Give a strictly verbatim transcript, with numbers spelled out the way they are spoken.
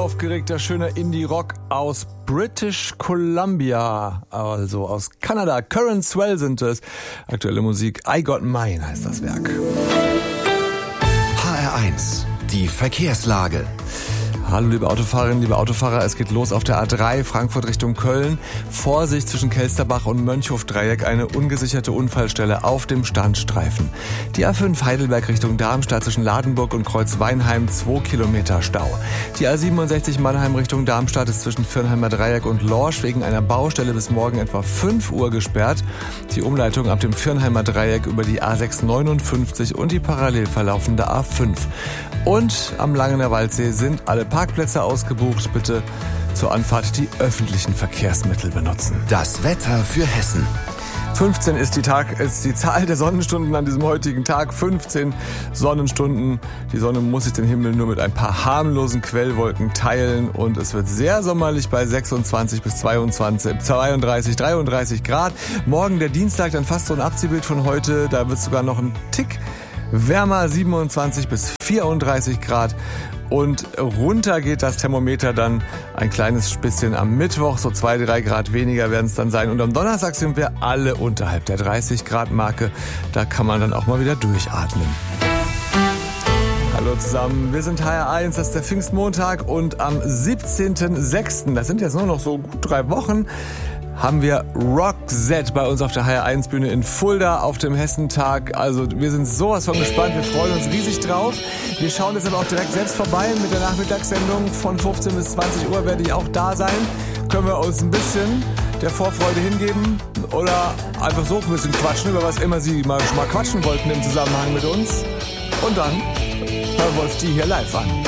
unaufgeregter, schöner Indie-Rock aus British Columbia, also aus Kanada. Current Swell sind es. Aktuelle Musik, I Got Mine heißt das Werk. H R eins, die Verkehrslage. Hallo liebe Autofahrerinnen, liebe Autofahrer, es geht los auf der A drei Frankfurt Richtung Köln. Vorsicht zwischen Kelsterbach und Mönchhof-Dreieck, eine ungesicherte Unfallstelle auf dem Standstreifen. Die A fünf Heidelberg Richtung Darmstadt zwischen Ladenburg und Kreuzweinheim, zwei Kilometer Stau. Die A siebenundsechzig Mannheim Richtung Darmstadt ist zwischen Viernheimer Dreieck und Lorsch wegen einer Baustelle bis morgen etwa fünf Uhr gesperrt. Die Umleitung ab dem Viernheimer Dreieck über die A sechs neunundfünfzig und die parallel verlaufende A fünf. Und am Langener Waldsee sind alle Parkplätze ausgebucht. Bitte zur Anfahrt die öffentlichen Verkehrsmittel benutzen. Das Wetter für Hessen. fünfzehn ist die, Tag, ist die Zahl der Sonnenstunden an diesem heutigen Tag. fünfzehn Sonnenstunden. Die Sonne muss sich den Himmel nur mit ein paar harmlosen Quellwolken teilen. Und es wird sehr sommerlich bei sechsundzwanzig bis zweiundzwanzig, zweiunddreißig, dreiunddreißig Grad. Morgen der Dienstag, dann fast so ein Abziehbild von heute. Da wird es sogar noch ein Tick wärmer, siebenundzwanzig bis vierunddreißig Grad. Und runter geht das Thermometer dann ein kleines bisschen am Mittwoch, so zwei, drei Grad weniger werden es dann sein. Und am Donnerstag sind wir alle unterhalb der dreißig Grad Marke. Da kann man dann auch mal wieder durchatmen. Hallo zusammen, wir sind H R eins, das ist der Pfingstmontag und am siebzehnten sechsten, das sind jetzt nur noch so gut drei Wochen, haben wir Roxette bei uns auf der H R eins Bühne in Fulda auf dem Hessentag. Also wir sind sowas von gespannt, wir freuen uns riesig drauf. Wir schauen jetzt aber auch direkt selbst vorbei mit der Nachmittagssendung. Von fünfzehn bis zwanzig Uhr werde ich auch da sein. Können wir uns ein bisschen der Vorfreude hingeben oder einfach so ein bisschen quatschen, über was immer Sie mal, mal quatschen wollten im Zusammenhang mit uns. Und dann hören wir uns die hier live an.